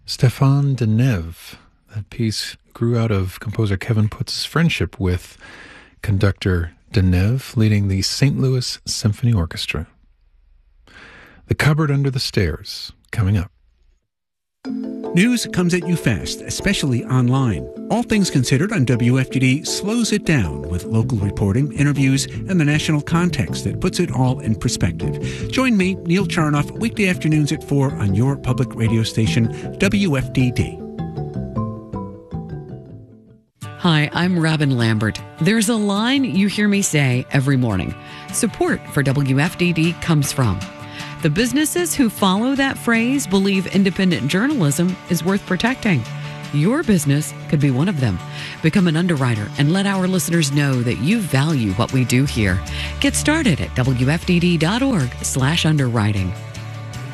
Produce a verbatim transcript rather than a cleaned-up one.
Stéphane Deneuve. That piece grew out of composer Kevin Putz's friendship with conductor Deneuve, leading the Saint Louis Symphony Orchestra. The Cupboard Under the Stairs, coming up. News comes at you fast, especially online. All Things Considered on W F D D slows it down with local reporting, interviews, and the national context that puts it all in perspective. Join me, Neil Charnoff, weekday afternoons at four on your public radio station, W F D D. Hi, I'm Robin Lambert. There's a line you hear me say every morning. Support for W F D D comes from. The businesses who follow that phrase believe independent journalism is worth protecting. Your business could be one of them. Become an underwriter and let our listeners know that you value what we do here. Get started at W F D D dot org slash underwriting.